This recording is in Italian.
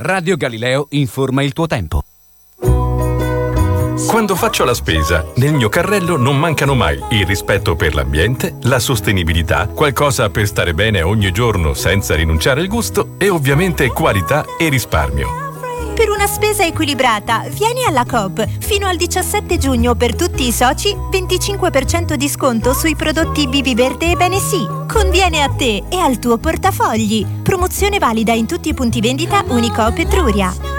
Radio Galileo informa il tuo tempo. Quando faccio la spesa, nel mio carrello non mancano mai il rispetto per l'ambiente, la sostenibilità, qualcosa per stare bene ogni giorno senza rinunciare al gusto e ovviamente qualità e risparmio. Per una spesa equilibrata, vieni alla Coop. Fino al 17 giugno per tutti i soci, 25% di sconto sui prodotti Bibi Verde e Bene Sì. Conviene a te e al tuo portafogli. Promozione valida in tutti i punti vendita Unicoop Etruria.